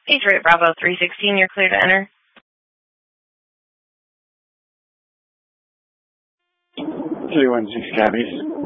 Patriot Bravo 316, you're clear to enter. 316 copies.